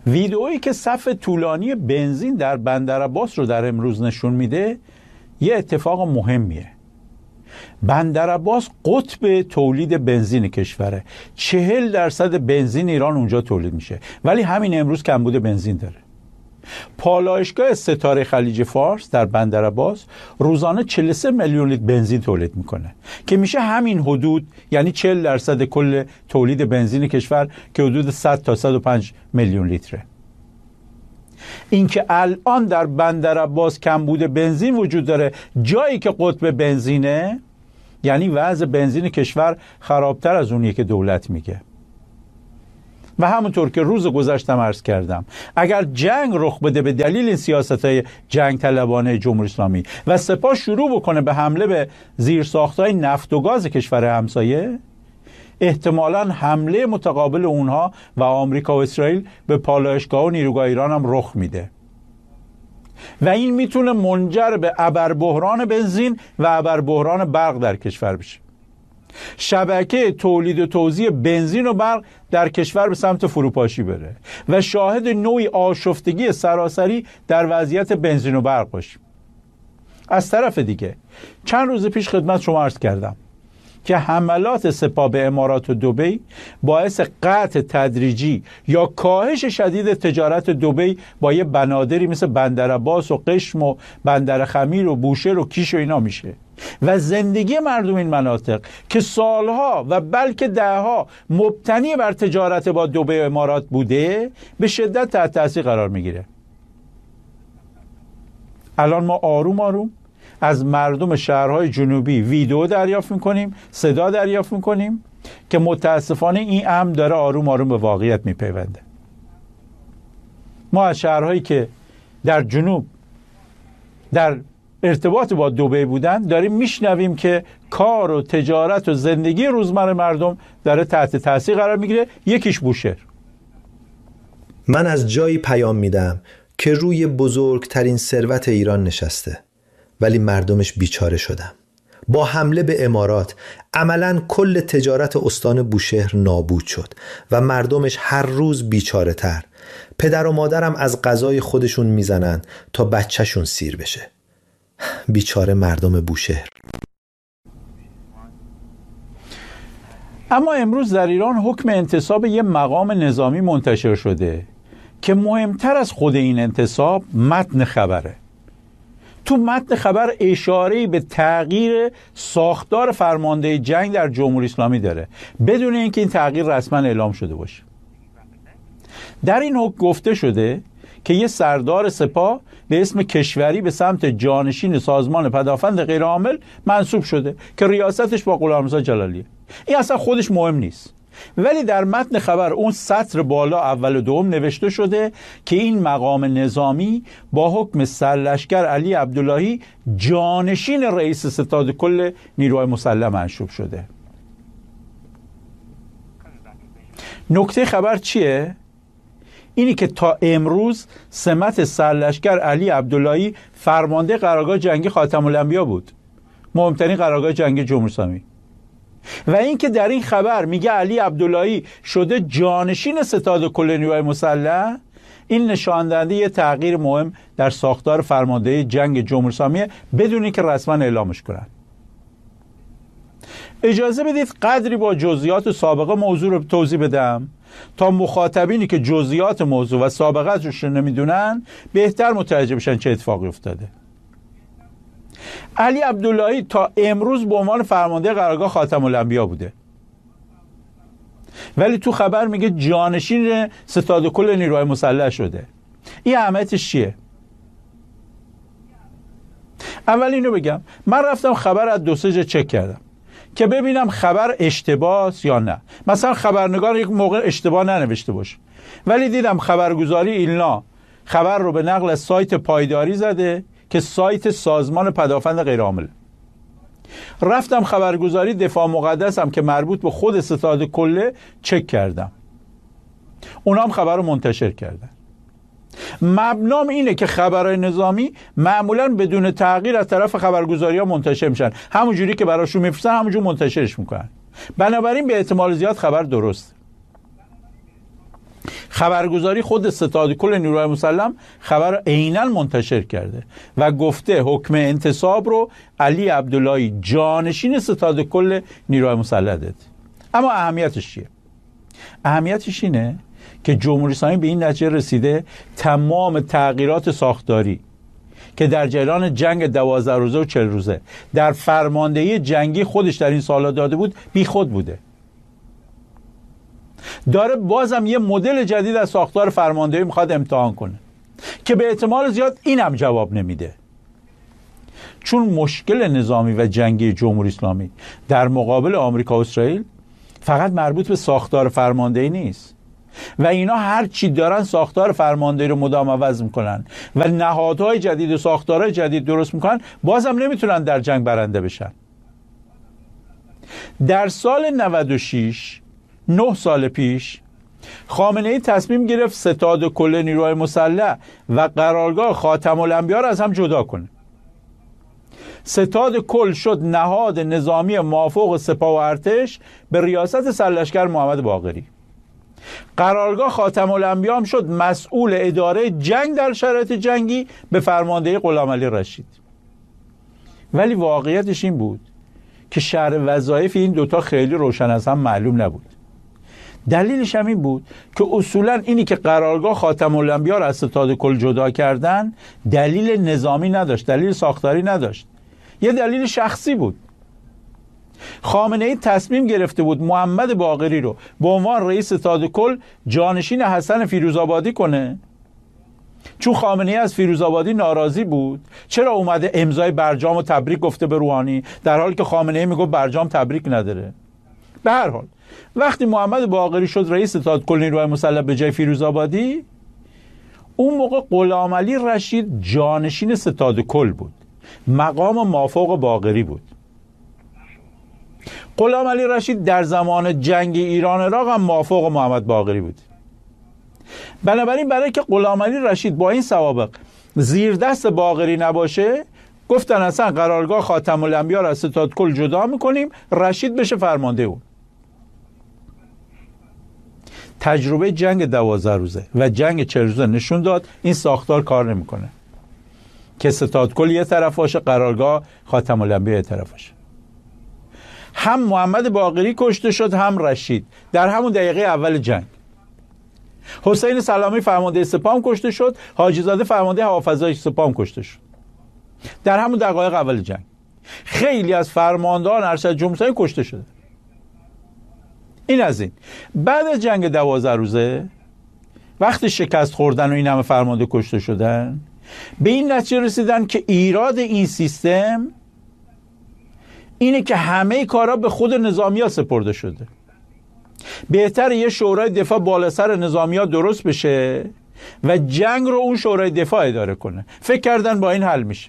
ویدئویی که صف طولانی بنزین در بندرعباس رو در امروز نشون میده یه اتفاق مهمیه. بندرعباس قطب تولید بنزین کشوره. 40% بنزین ایران اونجا تولید میشه، ولی همین امروز کمبود بنزین داره. پالایشگاه ستاره خلیج فارس در بندرعباس روزانه 43 میلیون لیتر بنزین تولید میکنه که میشه همین حدود، یعنی 40% کل تولید بنزین کشور که حدود 100 تا 105 میلیون لیتره. اینکه الان در بندرعباس کمبود بنزین وجود داره جایی که قطب بنزینه، یعنی وضع بنزین کشور خرابتر از اونیه که دولت میگه. و همونطور که روز گذشتم عرض کردم، اگر جنگ رخ بده به دلیل این سیاست‌های جنگ طلبانه جمهوری اسلامی و سپاه شروع بکنه به حمله به زیرساخت‌های نفت و گاز کشور همسایه، احتمالاً حمله متقابل اونها و آمریکا و اسرائیل به پالایشگاه و نیروگاه ایران هم رخ میده و این میتونه منجر به ابربحران بنزین و ابربحران برق در کشور بشه. شبکه تولید و توزیع بنزین و برق در کشور به سمت فروپاشی بره و شاهد نوعی آشفتگی سراسری در وضعیت بنزین و برق باشیم. از طرف دیگه چند روز پیش خدمت شما عرض کردم که حملات سپاه به امارات و دبی باعث قطع تدریجی یا کاهش شدید تجارت دبی با یه بنادری مثل بندرعباس و قشم و بندر خمیر و بوشهر و کیش و اینا میشه و زندگی مردم این مناطق که سالها و بلکه دهها مبتنی بر تجارت با دبی و امارات بوده به شدت تحت تاثیر قرار میگیره. الان ما آروم آروم از مردم شهرهای جنوبی ویدیو دریافت میکنیم، صدا دریافت میکنیم که متاسفانه این امر داره آروم آروم به واقعیت میپیونده. ما از شهرهایی که در جنوب در ارتباط با دبی بودن داریم میشنویم که کار و تجارت و زندگی روزمره مردم داره تحت تاثیر قرار میگیره. یکیش بوشهر. من از جایی پیام میدم که روی بزرگترین ثروت ایران نشسته ولی مردمش بیچاره شدن. با حمله به امارات عملاً کل تجارت استان بوشهر نابود شد و مردمش هر روز بیچاره تر. پدر و مادرم از غذای خودشون میزنن تا بچهشون سیر بشه. بیچاره مردم بوشهر. اما امروز در ایران حکم انتصاب یه مقام نظامی منتشر شده که مهمتر از خود این انتصاب متن خبره. تو متن خبر اشاره‌ای به تغییر ساختار فرمانده جنگ در جمهوری اسلامی داره بدون اینکه این تغییر رسما اعلام شده باشه. در این حکم گفته شده که یه سردار سپاه به اسم کشوری به سمت جانشین سازمان پدافند غیرعامل منصوب شده که ریاستش با غلامرضا جلالیه. این اصلا خودش مهم نیست، ولی در متن خبر اون سطر بالا اول و دوم نوشته شده که این مقام نظامی با حکم سرلشکر علی عبداللهی جانشین رئیس ستاد کل نیروهای مسلح منصوب شده. نکته خبر چیه؟ اینی که تا امروز سمت سرلشکر علی عبداللهی فرمانده قرارگاه جنگی خاتم الانبیا بود، مهمترین قرارگاه جنگی جمهوری اسلامی. و این که در این خبر میگه علی عبداللهی شده جانشین ستاد کل نیروهای مسلح، این نشان دهنده یه تغییر مهم در ساختار فرماندهی جنگ جمهوری اسلامی بدون اینکه رسما اعلامش کنن. اجازه بدید قدری با جزئیات سابقه موضوع رو توضیح بدم تا مخاطبینی که جزئیات موضوع و سابقه‌اش رو نمیدونن بهتر متوجه بشن چه اتفاقی افتاده. علی عبداللهی تا امروز به عنوان فرمانده قرارگاه خاتم الانبیا بوده، ولی تو خبر میگه جانشین ستاد کل نیروهای مسلح شده. این اهمیتش چیه؟ اول اینو بگم، من رفتم خبر از دو سه جا چک کردم که ببینم خبر اشتباهه یا نه. مثلا خبرنگار یک موقع اشتباه ننوشته باشه، ولی دیدم خبرگزاری ایلنا خبر رو به نقل از سایت پایداری زده که سایت سازمان پدافند غیرعامل. رفتم خبرگزاری دفاع مقدسم که مربوط به خود ستاد کله چک کردم، اونام خبر رو منتشر کردن. مبنام اینه که خبرهای نظامی معمولاً بدون تغییر از طرف خبرگزاری ها منتشر میشن، همونجوری که براشون میفرستن همونجور منتشرش میکنن. بنابراین به احتمال زیاد خبر درست. خبرگزاری خود ستاد کل نیروهای مسلح خبر عیناً منتشر کرده و گفته حکم انتصاب رو علی عبداللهی جانشین ستاد کل نیروهای مسلح داد. اما اهمیتش چیه؟ اهمیتش اینه که جمهوری اسلامی به این نتیجه رسیده تمام تغییرات ساختاری که در جریان جنگ 12 روزه و 40 روزه در فرماندهی جنگی خودش در این سال‌ها داده بود بی خود بوده. داره بازم یه مدل جدید از ساختار فرماندهی میخواد امتحان کنه که به احتمال زیاد اینم جواب نمیده، چون مشکل نظامی و جنگی جمهوری اسلامی در مقابل آمریکا و اسرائیل فقط مربوط به ساختار فرماندهی نیست و اینا هر چی دارن ساختار فرماندهی رو مدام عوض میکنن و نهادهای جدید و ساختارهای جدید درست میکنن، بازم نمیتونن در جنگ برنده بشن. در سال 96 9 سال پیش خامنه‌ای تصمیم گرفت ستاد کل نیروهای مسلح و قرارگاه خاتم الانبیا را از هم جدا کنه. ستاد کل شد نهاد نظامی مافوق سپاه و ارتش به ریاست سرلشکر محمد باقری. قرارگاه خاتم الانبیا هم شد مسئول اداره جنگ در شرایط جنگی به فرماندهی غلامعلی رشید. ولی واقعیتش این بود که شرح وظایف این دوتا خیلی روشن از هم معلوم نبود. دلیلش هم این بود که اصولا اینی که قرارگاه خاتم الانبیا را از ستاد کل جدا کردن دلیل نظامی نداشت، دلیل ساختاری نداشت، یه دلیل شخصی بود. خامنه‌ای تصمیم گرفته بود محمد باقری رو به عنوان رئیس ستاد کل جانشین حسن فیروزآبادی کنه، چون خامنه‌ای از فیروزآبادی ناراضی بود. چرا اومده امضای برجام و تبریک گفته به روحانی در حالی که خامنه‌ای میگه برجام تبریک نداره؟ به هر حال وقتی محمد باقری شد رئیس ستاد کل نیروهای مسلح به جای فیروزآبادی، اون موقع غلامعلی رشید جانشین ستاد کل بود، مقام مافوق باقری بود. غلامعلی رشید در زمان جنگ ایران عراق هم مافوق محمد باقری بود. بنابراین برای که غلامعلی رشید با این سوابق زیر دست باقری نباشه، گفتن اصلا قرارگاه خاتم الانبیا را از ستاد کل جدا میکنیم، رشید بشه فرمانده اون. تجربه جنگ 12 روزه و جنگ 40 روزه نشون داد این ساختار کار نمیکنه که ستاد کل یه طرف باشه، قرارگاه خاتم الانبیا یه طرف باشه. هم محمد باقری کشته شد هم رشید در همون دقیقه اول جنگ. حسین سلامی فرمانده سپاه کشته شد، حاجی زاده فرمانده هوافضای سپاه کشته شد در همون دقایق اول جنگ. خیلی از فرماندهان ارشد جمهوری کشته شده. این از این. بعد از جنگ 12 روزه وقتی شکست خوردن و این همه فرمانده کشته شدن، به این نتیجه رسیدن که ایراد این سیستم اینه که همه کارا به خود نظامی‌ها سپرده شده. بهتر یه شورای دفاع بالا سر نظامی‌ها درست بشه و جنگ رو اون شورای دفاع اداره کنه. فکر کردن با این حل میشه.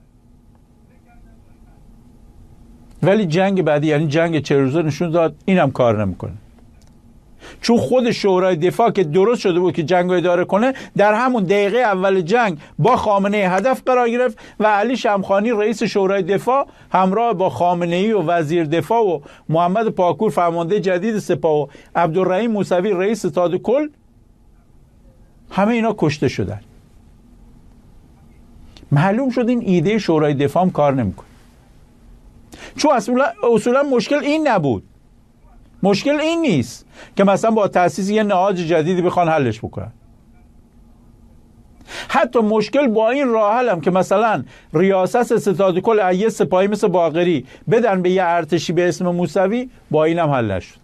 ولی جنگ بعدی یعنی جنگ 40 روزه نشون داد اینم کار نمیکنه، چون خود شورای دفاع که درست شده بود که جنگ رو اداره کنه در همون دقیقه اول جنگ با خامنه‌ای هدف قرار گرفت و علی شمخانی رئیس شورای دفاع همراه با خامنه‌ای و وزیر دفاع و محمد پاکور فرمانده جدید سپاه و عبدالرحیم موسوی رئیس ستاد کل، همه اینا کشته شدن. معلوم شد این ایده شورای دفاع هم کار نمیکنه، چون اصولا مشکل این نبود. مشکل این نیست که مثلا با تأسیس یه نهاد جدیدی بخوان حلش بکنن. حتی مشکل با این راه حل هم که مثلا ریاست ستاد کل یه سپاهی مثل باقری بدن به یه ارتشی به اسم موسوی، با این هم حل نشد.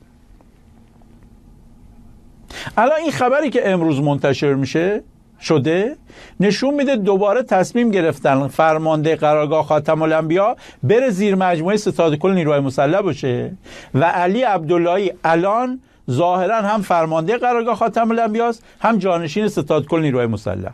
الان این خبری که امروز منتشر شده نشون میده دوباره تصمیم گرفتن فرمانده قرارگاه خاتم الانبیا بره زیر مجموعه ستاد کل نیروهای مسلح باشه و علی عبداللهی الان ظاهرا هم فرمانده قرارگاه خاتم الانبیا است هم جانشین ستاد کل نیروهای مسلح.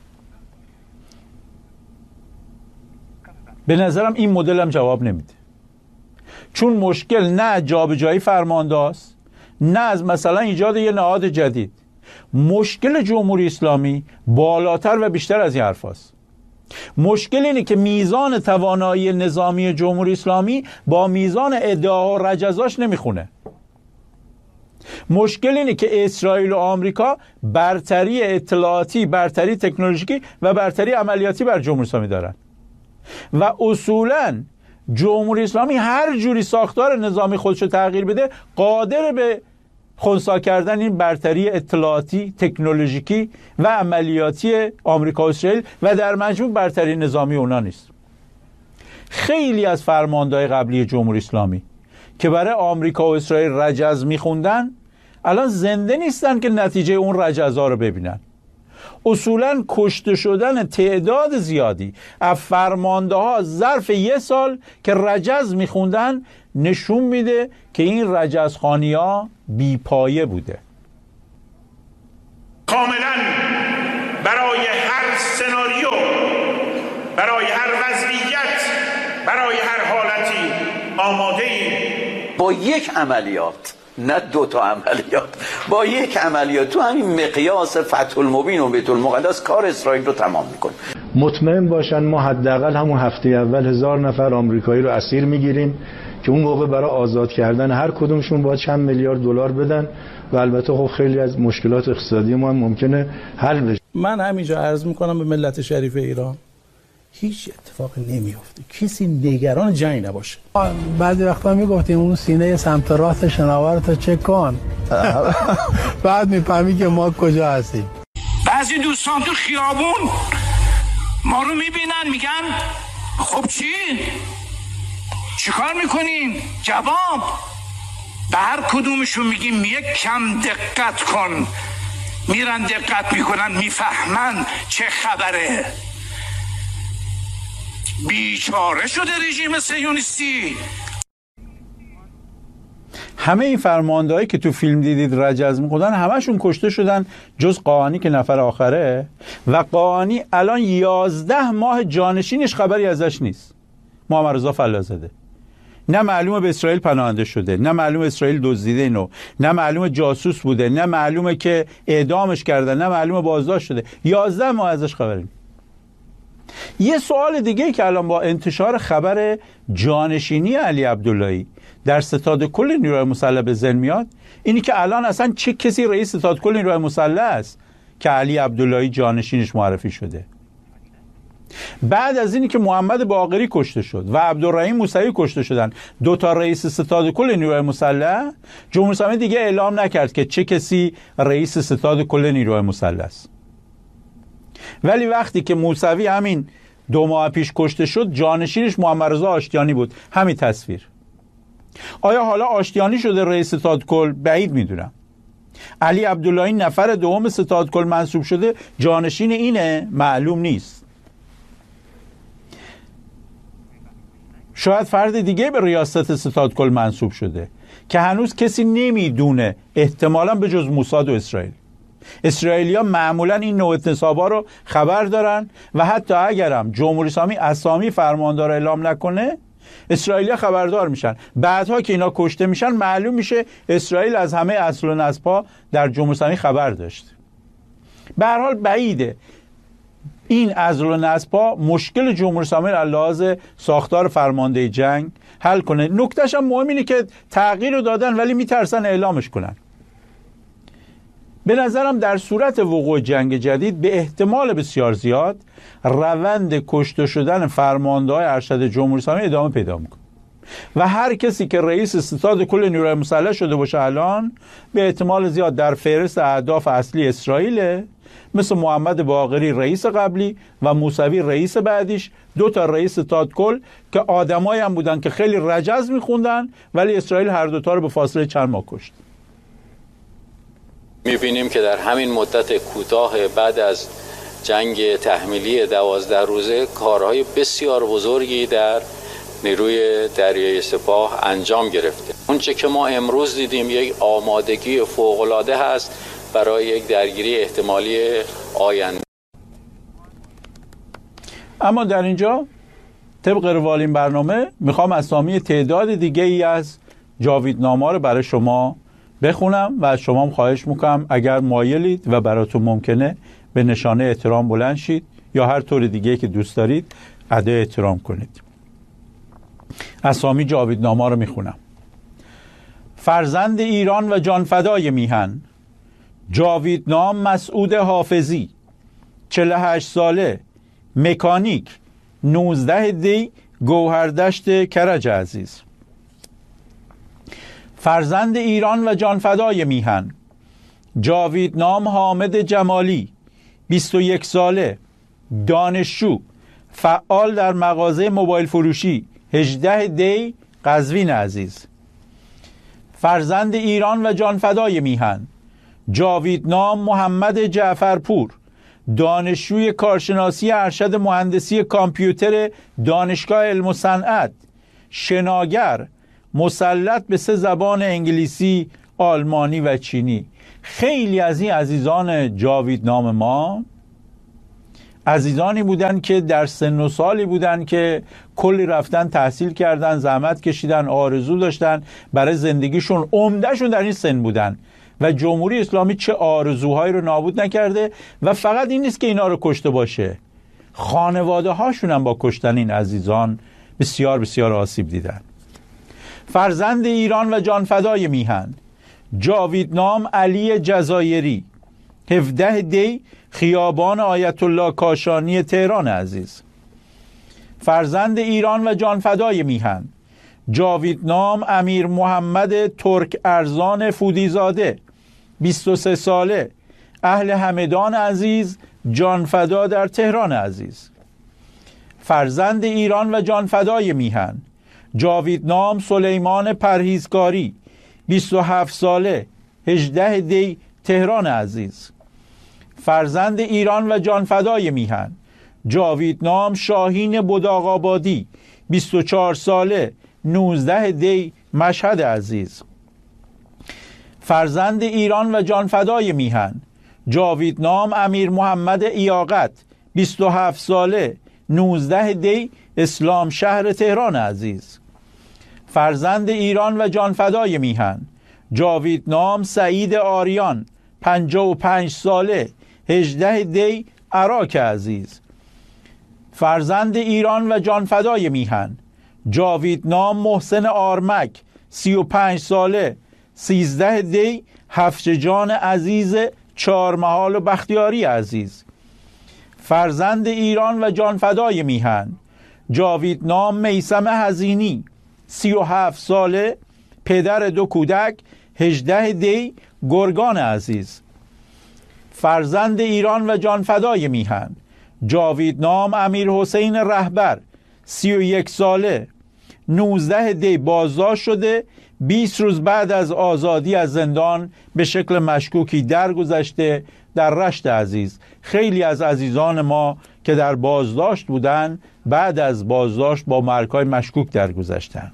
به نظرم این مدل هم جواب نمیده، چون مشکل نه جابجایی فرمانده است نه از مثلا ایجاد یه نهاد جدید. مشکل جمهوری اسلامی بالاتر و بیشتر از این حرف هست. مشکل اینه که میزان توانایی نظامی جمهوری اسلامی با میزان ادعا و رجزاش نمیخونه. مشکل اینه که اسرائیل و آمریکا برتری اطلاعاتی، برتری تکنولوژیکی و برتری عملیاتی بر جمهوری اسلامی دارن و اصولاً جمهوری اسلامی هر جوری ساختار نظامی خودش رو تغییر بده قادر به خنثی کردن این برتری اطلاعاتی، تکنولوژیکی و عملیاتی آمریکا و اسرائیل و در مجموع برتری نظامی اونا نیست. خیلی از فرماندهای قبلی جمهوری اسلامی که برای آمریکا و اسرائیل رجز میخوندن الان زنده نیستن که نتیجه اون رجزها رو ببینن. اصولاً کشته شدن تعداد زیادی از فرمانده ها ظرف 1 سال که رجز میخوندن نشون میده که این رجزخوانی ها بیپایه بوده. کاملاً برای هر سناریو، برای هر وضعیت، برای هر حالتی آماده ایم. با یک عملیات، نه 2 تا عملیات، با یک عملیات تو همین مقیاس فتح المبین و بیت المقدس کار اسرائیل رو تمام میکنه. مطمئن باشن ما حداقل همون هفته اول 1000 نفر آمریکایی رو اسیر میگیریم که اون موقع برای آزاد کردن هر کدومشون باید چند میلیارد دلار بدن و البته خب خیلی از مشکلات اقتصادی ما هم ممکنه حل بشه. من همینجا عرض میکنم به ملت شریف ایران هیچ اتفاقی نمیافته، کسی نگران جنگ نباشه. بعضی وقتا میگفتیم اون سینه سمت راست شناور تو چک کن بعد میفهمی که ما کجا هستیم. بعضی دوستان تو خیابون ما رو میبینن میگن خب چی کار میکنین؟ جواب به هر کدومشون میگیم یک کم دقت کن. میرن دقت میکنن، میفهمن چه خبره. بیچاره شده رژیم صهیونیستی. همه این فرماندهایی که تو فیلم دیدید رجز میخوندن همشون کشته شدن جز قاآنی که نفر آخره و قاآنی الان 11 ماه جانشینش خبری ازش نیست. محمد رضا فلاح‌زاده نه معلومه به اسرائیل پناهنده شده، نه معلومه اسرائیل دزدیده اینو، نه معلومه جاسوس بوده، نه معلومه که اعدامش کردن، نه معلومه بازداشت شده. 11 ماه ازش خبری نیست. یه سوال دیگه که الان با انتشار خبر جانشینی علی عبداللهی در ستاد کل نیروهای مسلح به ذهن میاد اینی که الان اصلا چه کسی رئیس ستاد کل نیروهای مسلح است که علی عبداللهی جانشینش معرفی شده. بعد از اینی که محمد باقری کشته شد و عبدالرحیم موسوی کشته شدن، 2 تا رئیس ستاد کل نیروهای مسلح، جمهوری اسلامی دیگه اعلام نکرد که چه کسی رئیس ستاد کل نیروهای مسلح است. ولی وقتی که موسوی همین 2 ماه پیش کشته شد جانشینش محمد رضا آشتیانی بود. همین تصویر. آیا حالا آشتیانی شده رئیس ستاد کل؟ بعید میدونم. علی عبداللهی نفر دوم ستاد کل منصوب شده، جانشین اینه؟ معلوم نیست. شاید فرد دیگه به ریاست ستاد کل منصوب شده که هنوز کسی نمیدونه، احتمالاً به جز موساد و اسرائیل. اسرائیلیا معمولا این نوع انتصابا رو خبر دارن و حتی اگرم جمهوری اسلامی اسامی فرماندار اعلام نکنه اسرائیلیا خبردار میشن. بعدها که اینا کشته میشن معلوم میشه اسرائیل از همه اصل و نسب‌ها در جمهوری اسلامی خبر داشت. به هر حال بعیده این اصل و نسب‌ها مشکل جمهوری اسلامی از لحاظ ساختار فرمانده جنگ حل کنه. نکتهش هم مهم اینه که تغییر رو دادن ولی میترسن اعلامش کنن. به نظرم در صورت وقوع جنگ جدید به احتمال بسیار زیاد روند کشته شدن فرمانده‌های ارشد جمهوری اسلامی ادامه پیدا میکنه و هر کسی که رئیس ستاد کل نیروهای مسلح شده باشه الان به احتمال زیاد در فهرست اهداف اصلی اسرائیل، مثل محمد باقری رئیس قبلی و موسوی رئیس بعدیش، 2 تا رئیس ستاد کل که آدمایی هم بودن که خیلی رجز میخوندن ولی اسرائیل هر 2 تا رو به فاصله چند ماه کشت. می‌بینیم که در همین مدت کوتاه بعد از جنگ تحمیلی 12 روزه کارهای بسیار بزرگی در نیروی دریایی سپاه انجام گرفته. اونچه که ما امروز دیدیم یک آمادگی فوق‌العاده هست برای یک درگیری احتمالی آینده. اما در اینجا طبق روال این برنامه میخوام اسامی تعداد دیگه ای از جاویدنامه‌ها رو برای شما بخونم و از شما هم خواهش میکنم اگر مایلید و براتون ممکنه به نشانه احترام بلند شید یا هر طور دیگه که دوست دارید ادای احترام کنید. اسامی جاویدنامه‌ها رو میخونم. فرزند ایران و جانفدای میهن جاویدنام مسعود حافظی 48 ساله، مکانیک، 19 دی گوهردشت کرج عزیز. فرزند ایران و جانفدای میهن جاویدنام حامد جمالی 21 ساله، دانشجو، فعال در مغازه موبایل فروشی، 18 دی قزوین عزیز. فرزند ایران و جانفدای میهن جاویدنام محمد جعفرپور، دانشجوی کارشناسی ارشد مهندسی کامپیوتر دانشگاه علم و صنعت، شناگر، مسلط به 3 زبان انگلیسی، آلمانی و چینی. خیلی از این عزیزان جاویدنام ما عزیزانی بودن که در سن و سالی بودن که کلی رفتن تحصیل کردن، زحمت کشیدن، آرزو داشتن برای زندگیشون، عمدهشون در این سن بودن و جمهوری اسلامی چه آرزوهایی رو نابود نکرده. و فقط این نیست که اینا رو کشته باشه، خانواده هاشون هم با کشتن این عزیزان بسیار بسیار آسیب دیدن. فرزند ایران و جانفدای میهن جاویدنام علی جزایری 17 دی خیابان آیت الله کاشانی تهران عزیز. فرزند ایران و جانفدای میهن جاویدنام امیر محمد ترک ارزان فودیزاده 23 ساله، اهل همدان عزیز، جانفدا در تهران عزیز. فرزند ایران و جانفدای میهن جاویدنام سلیمان پرهیزکاری 27 ساله، 18 دی تهران عزیز. فرزند ایران و جانفدای میهن جاویدنام شاهین بداغ‌آبادی 24 ساله، 19 دی مشهد عزیز. فرزند ایران و جانفدای میهن جاویدنام امیر محمد ایاقت 27 ساله، 19 دی اسلام شهر تهران عزیز. فرزند ایران و جانفدای میهن جاویدنام سعید آریان 55 ساله، 18 دی عراق عزیز. فرزند ایران و جانفدای میهن جاویدنام محسن آرمک 35 ساله، 13 دی هفتجان عزیز چهارمحال و بختیاری عزیز. فرزند ایران و جانفدای میهن جاویدنام میثم حزینی 37 ساله، پدر 2 کودک، 18 دی گرگان عزیز. فرزند ایران و جانفدای میهن جاویدنام امیر حسین رهبر 31 ساله، 19 دی بازداشت شده، 20 روز بعد از آزادی از زندان به شکل مشکوکی درگذشته در رشت عزیز. خیلی از عزیزان ما که در بازداشت بودن بعد از بازداشت با مرگ‌های مشکوک درگذشتند.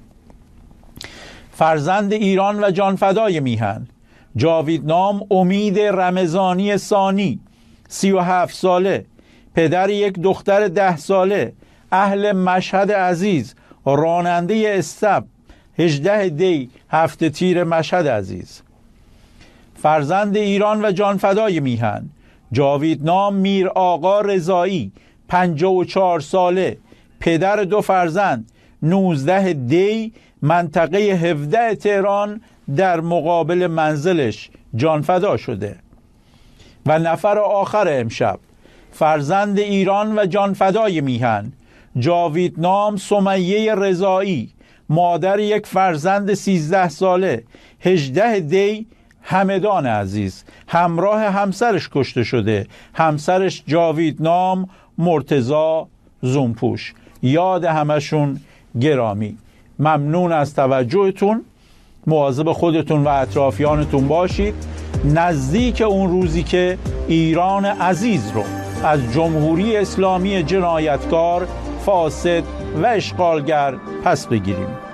فرزند ایران و جانفدای میهن جاویدنام امید رمضانی ثانی 37 ساله، پدر 1 دختر 10 ساله، اهل مشهد عزیز، راننده استپ، 18 دی هفته تیر مشهد عزیز. فرزند ایران و جانفدای میهن جاویدنام میر آقا رضایی 54 ساله، پدر 2 فرزند، 19 دی منطقه 17 تهران در مقابل منزلش جانفدا شده. و نفر آخر امشب فرزند ایران و جانفدای میهن جاویدنام سمیه رضایی، مادر 1 فرزند 13 ساله، 18 دی همدان عزیز، همراه همسرش کشته شده، همسرش جاویدنام مرتضی زونپوش. یاد همشون گرامی. ممنون از توجهتون. مواظب خودتون و اطرافیانتون باشید. نزدیک اون روزی که ایران عزیز رو از جمهوری اسلامی جنایتکار، فاسد و اشغالگر پس بگیریم.